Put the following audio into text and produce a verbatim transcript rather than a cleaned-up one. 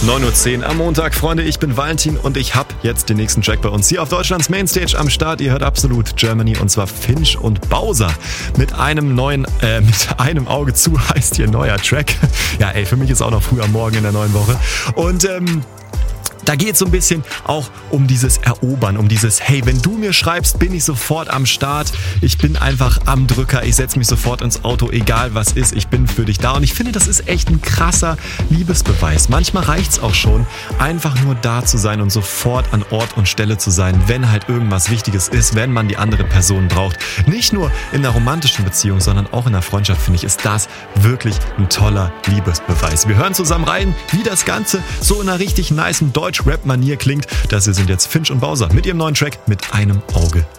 neun Uhr zehn am Montag, Freunde, ich bin Valentin und ich hab jetzt den nächsten Track bei uns hier auf Deutschlands Mainstage am Start. Ihr hört absolut Germany und zwar Finch und Bowser mit einem neuen, äh, mit einem Auge zu heißt hier neuer Track. Ja, ey, für mich ist auch noch früh am Morgen in der neuen Woche. Und, ähm, da geht es so ein bisschen auch um dieses Erobern, um dieses, hey, wenn du mir schreibst, bin ich sofort am Start. Ich bin einfach am Drücker, ich setze mich sofort ins Auto, egal was ist, ich bin für dich da. Und ich finde, das ist echt ein krasser Liebesbeweis. Manchmal reicht es auch schon, einfach nur da zu sein und sofort an Ort und Stelle zu sein, wenn halt irgendwas Wichtiges ist, wenn man die andere Person braucht. Nicht nur in einer romantischen Beziehung, sondern auch in einer Freundschaft, finde ich, ist das wirklich ein toller Liebesbeweis. Wir hören zusammen rein, wie das Ganze so in einer richtig nicen Deutsch-Rap-Manier klingt. Das hier sind jetzt Finch und Bowser mit ihrem neuen Track mit einem Auge